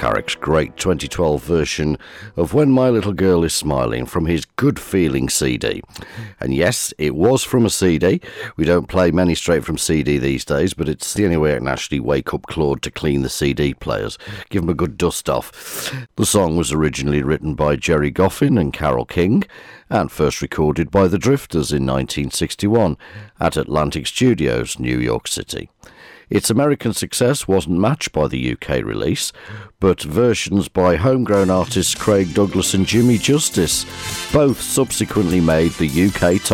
Carrick's great 2012 version of When My Little Girl Is Smiling from his Good Feeling CD. And yes, it was from a CD. We don't play many straight from CD these days, but it's the only way I can actually wake up Claude to clean the CD players. Give him a good dust off. The song was originally written by Jerry Goffin and Carole King, and first recorded by the Drifters in 1961 at Atlantic Studios, New York City. Its American success wasn't matched by the UK release, but versions by homegrown artists Craig Douglas and Jimmy Justice both subsequently made the UK top